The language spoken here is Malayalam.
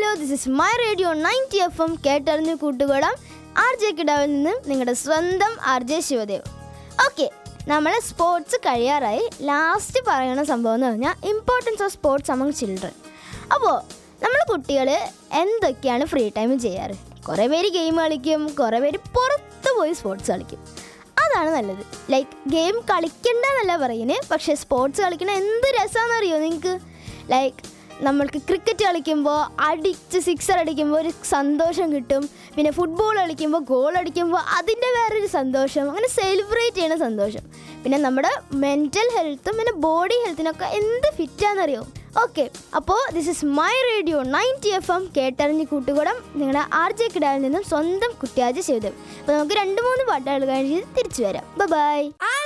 Hello, this is my radio 90 FM കേട്ടറിഞ്ഞ് കൂട്ടുകൂടാം. RJ കിടാവിൽ നിന്ന് നിങ്ങളുടെ സ്വന്തം RJ ശിവദേവ്. ഓക്കെ, നമ്മളെ സ്പോർട്സ് കഴിയാറായി. ലാസ്റ്റ് പറയുന്ന സംഭവം എന്ന് പറഞ്ഞാൽ importance of sports among children. അപ്പോൾ നമ്മൾ കുട്ടികൾ എന്തൊക്കെയാണ് ഫ്രീ ടൈം ചെയ്യാറ്? കുറേ പേര് ഗെയിം കളിക്കും, കുറേ പേര് പുറത്ത് പോയി സ്പോർട്സ് കളിക്കും. അതാണ് നല്ലത്. ലൈക്ക് ഗെയിം കളിക്കണ്ടെന്നല്ല പറയുന്നത്, പക്ഷേ സ്പോർട്സ് കളിക്കണ എന്ത് രസമാണെന്നറിയോ നിങ്ങൾക്ക്? ലൈക്ക് നമ്മൾക്ക് ക്രിക്കറ്റ് കളിക്കുമ്പോൾ അടിച്ച് സിക്സർ അടിക്കുമ്പോൾ ഒരു സന്തോഷം കിട്ടും. പിന്നെ ഫുട്ബോൾ കളിക്കുമ്പോൾ ഗോൾ അടിക്കുമ്പോൾ അതിൻ്റെ വേറൊരു സന്തോഷം. അങ്ങനെ സെലിബ്രേറ്റ് ചെയ്യുന്ന സന്തോഷം. പിന്നെ നമ്മുടെ മെൻ്റൽ ഹെൽത്തും പിന്നെ ബോഡി ഹെൽത്തിനൊക്കെ എന്ത് ഫിറ്റാണെന്നറിയോ? ഓക്കെ, അപ്പോൾ this is my radio 90 FM കേട്ടറിഞ്ഞ് കൂട്ടുകൂടം. നിങ്ങളുടെ RJ കിടാവിൽ നിന്നും സ്വന്തം കുട്ടിയാജ് ചെയ്തു. അപ്പോൾ നമുക്ക് 2-3 പാട്ടുകൾ കഴിഞ്ഞ് തിരിച്ചു വരാം. ബൈ.